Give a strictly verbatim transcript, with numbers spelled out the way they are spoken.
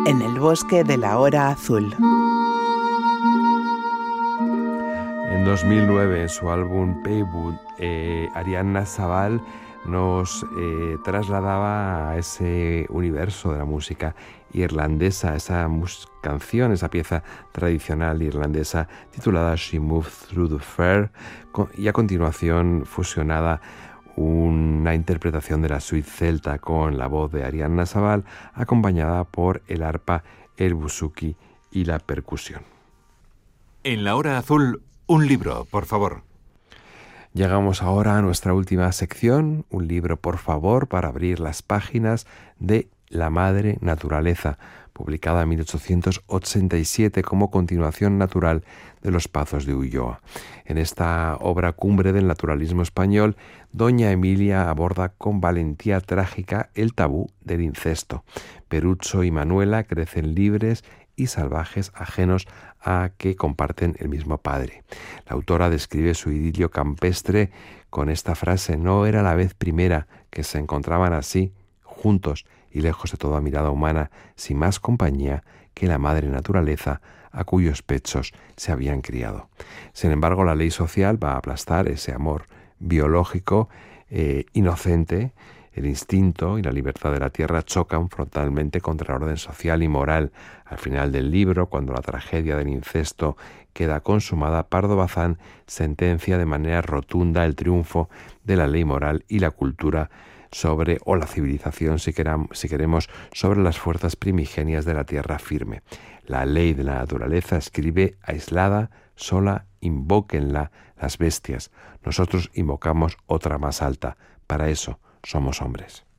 En el bosque de la hora azul. En dos mil nueve, en su álbum Paywood, eh, Arianna Sabal nos eh, trasladaba a ese universo de la música irlandesa, esa mus- canción, esa pieza tradicional irlandesa titulada She Moved Through the Fair, y a continuación fusionada una interpretación de la suite celta con la voz de Arianna Sabal, acompañada por el arpa, el buzuki y la percusión. En la hora azul, un libro, por favor. Llegamos ahora a nuestra última sección, un libro, por favor, para abrir las páginas de La Madre Naturaleza, publicada en mil ochocientos ochenta y siete como continuación natural de Los Pazos de Ulloa. En esta obra cumbre del naturalismo español, doña Emilia aborda con valentía trágica el tabú del incesto. Perucho y Manuela crecen libres y salvajes, ajenos a que comparten el mismo padre. La autora describe su idilio campestre con esta frase: no era la vez primera que se encontraban así, juntos y lejos de toda mirada humana, sin más compañía que la madre naturaleza a cuyos pechos se habían criado. Sin embargo, la ley social va a aplastar ese amor biológico eh, inocente. El instinto y la libertad de la tierra chocan frontalmente contra el orden social y moral. Al final del libro, cuando la tragedia del incesto queda consumada, Pardo Bazán sentencia de manera rotunda el triunfo de la ley moral y la cultura sobre, o la civilización, si queramos, si queremos, sobre las fuerzas primigenias de la tierra firme. La ley de la naturaleza, escribe, aislada, sola, invóquenla las bestias. Nosotros invocamos otra más alta. Para eso somos hombres.